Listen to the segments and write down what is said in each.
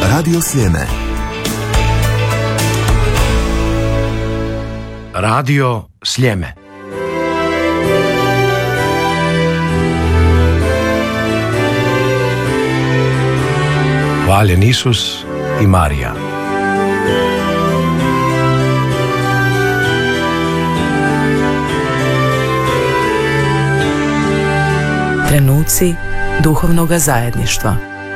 Radio Sljeme. Radio Sljeme. Hvaljen Isus i Marija. Trenuci duhovnoga zajedništva.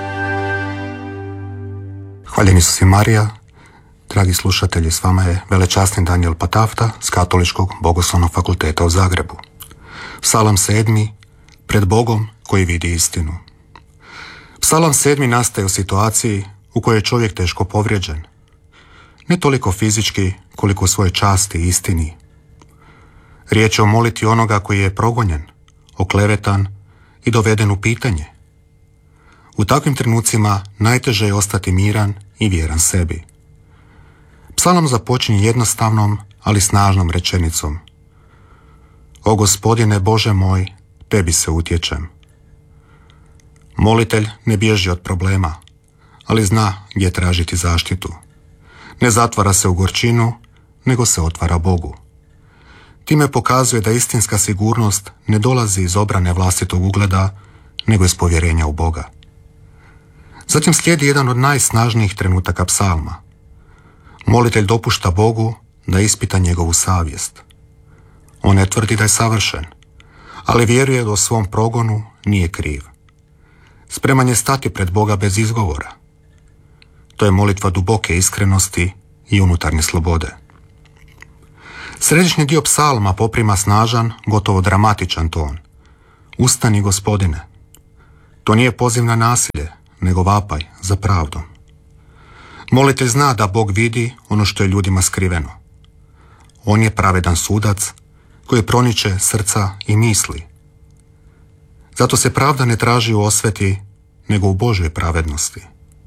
Hvaljen Isus i Marija. Dragi slušatelji, s vama je velečasni Danijel Patafta s Katoličkog bogoslovnog fakulteta u Zagrebu. Psalam 7. Pred Bogom koji vidi istinu. Psalam 7. nastaje u situaciji u kojoj je čovjek teško povrijeđen. Ne toliko fizički koliko u svojoj časti i istini. Riječ je o moliti onoga koji je progonjen, oklevetan i doveden u pitanje. U takvim trenucima najteže je ostati miran i vjeran sebi. Psalam započinje jednostavnom, ali snažnom rečenicom. O Gospodine Bože moj, tebi se utječem. Molitelj ne bježi od problema, ali zna gdje tražiti zaštitu. Ne zatvara se u gorčinu, nego se otvara Bogu. Time pokazuje da istinska sigurnost ne dolazi iz obrane vlastitog ugleda, nego iz povjerenja u Boga. Zatim slijedi jedan od najsnažnijih trenutaka psalma. Molitelj dopušta Bogu da ispita njegovu savjest. On ne tvrdi da je savršen, ali vjeruje da u svom progonu nije kriv. Spreman je stati pred Boga bez izgovora. To je molitva duboke iskrenosti i unutarnje slobode. Središnji dio psalma poprima snažan, gotovo dramatičan ton. Ustani, Gospodine. To nije poziv na nasilje, nego vapaj za pravdom. Molitelj zna da Bog vidi ono što je ljudima skriveno. On je pravedan sudac koji proniče srca i misli. Zato se pravda ne traži u osveti, nego u Božoj pravednosti.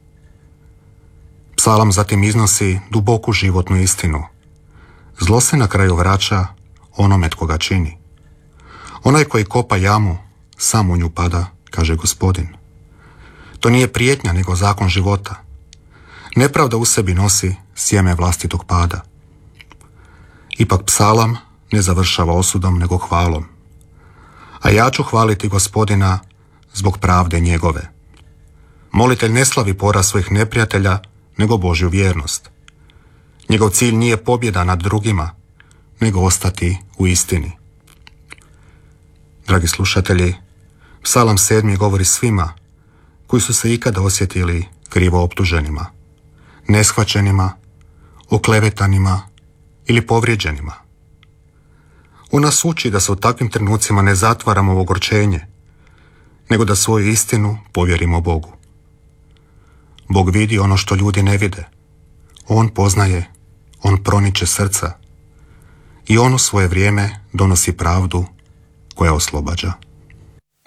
Psalam zatim iznosi duboku životnu istinu. Zlo se na kraju vraća onome tko ga čini. Onaj koji kopa jamu, sam u nju pada, kaže Gospodin. To nije prijetnja, nego zakon života. Nepravda u sebi nosi sjeme vlastitog pada. Ipak psalam ne završava osudom, nego hvalom. A ja ću hvaliti Gospodina zbog pravde njegove. Molitelj ne slavi poraz svojih neprijatelja, nego Božju vjernost. Njegov cilj nije pobjeda nad drugima, nego ostati u istini. Dragi slušatelji, psalam 7. govori svima koji su se ikada osjetili krivo optuženima, neshvaćenima, oklevetanima ili povrijeđenima. On nas uči da se u takvim trenucima ne zatvaramo u ogorčenje, nego da svoju istinu povjerimo Bogu. Bog vidi ono što ljudi ne vide. On poznaje, on proniče srca i on u svoje vrijeme donosi pravdu koja oslobađa.